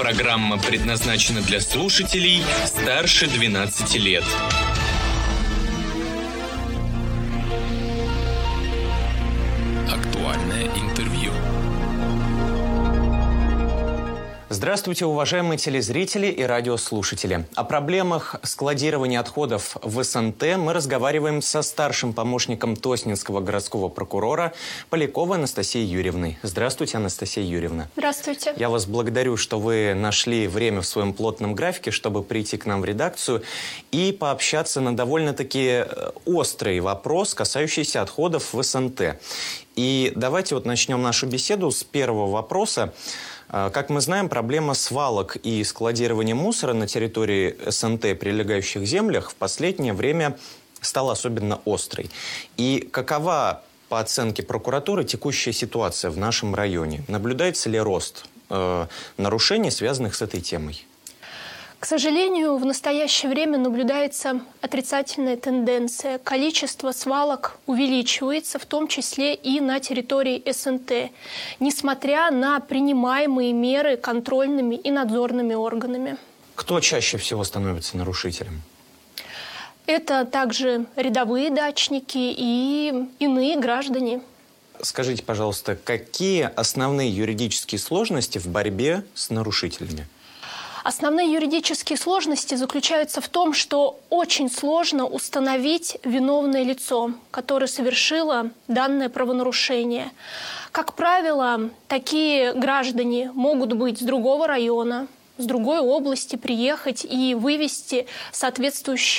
Программа предназначена для слушателей старше 12 лет. Актуальное интервью. Здравствуйте, уважаемые телезрители и радиослушатели. О проблемах складирования отходов в СНТ мы разговариваем со старшим помощником Тоснинского городского прокурора Поляковой Анастасией Юрьевной. Здравствуйте, Анастасия Юрьевна. Здравствуйте. Я вас благодарю, что вы нашли время в своем плотном графике, чтобы прийти к нам в редакцию и пообщаться на довольно-таки острый вопрос, касающийся отходов в СНТ. И давайте начнем нашу беседу с первого вопроса. Как мы знаем, проблема свалок и складирования мусора на территории СНТ, прилегающих землях, в последнее время стала особенно острой. И какова, по оценке прокуратуры, текущая ситуация в нашем районе? Наблюдается ли рост нарушений, связанных с этой темой? К сожалению, в настоящее время наблюдается отрицательная тенденция. Количество свалок увеличивается, в том числе и на территории СНТ, несмотря на принимаемые меры контрольными и надзорными органами. Кто чаще всего становится нарушителем? Это также рядовые дачники и иные граждане. Скажите, пожалуйста, какие основные юридические сложности в борьбе с нарушителями? Основные юридические сложности заключаются в том, что очень сложно установить виновное лицо, которое совершило данное правонарушение. Как правило, такие граждане могут быть с другого района, с другой области, приехать и вывести соответствующие